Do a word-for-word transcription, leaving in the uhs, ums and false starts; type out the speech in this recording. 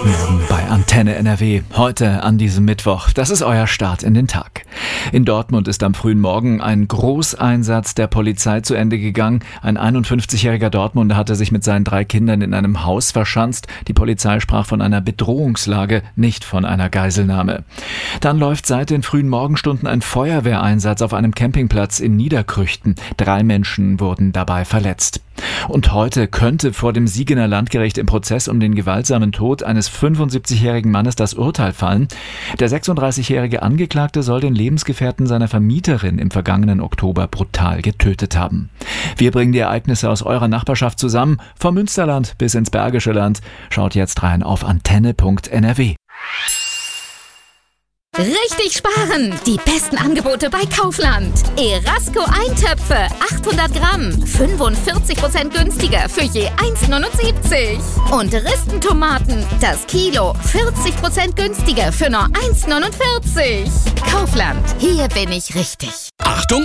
Guten Morgen bei Antenne N R W. Heute an diesem Mittwoch. Das ist euer Start in den Tag. In Dortmund ist am frühen Morgen ein Großeinsatz der Polizei zu Ende gegangen. Ein einundfünfzigjähriger Dortmunder hatte sich mit seinen drei Kindern in einem Haus verschanzt. Die Polizei sprach von einer Bedrohungslage, nicht von einer Geiselnahme. Dann läuft seit den frühen Morgenstunden ein Feuerwehreinsatz auf einem Campingplatz in Niederkrüchten. Drei Menschen wurden dabei verletzt. Und heute könnte vor dem Siegener Landgericht im Prozess um den gewaltsamen Tod eines fünfundsiebzigjährigen Mannes das Urteil fallen. Der sechsunddreißigjährige Angeklagte soll den Lebensgefährten seiner Vermieterin im vergangenen Oktober brutal getötet haben. Wir bringen die Ereignisse aus eurer Nachbarschaft zusammen, vom Münsterland bis ins Bergische Land. Schaut jetzt rein auf antenne punkt n r w. Richtig sparen! Die besten Angebote bei Kaufland. Erasco Eintöpfe, achthundert Gramm, fünfundvierzig Prozent günstiger für je eins neunundsiebzig. Und Ristentomaten, das Kilo, vierzig Prozent günstiger für nur eins neunundvierzig. Kaufland, hier bin ich richtig. Achtung,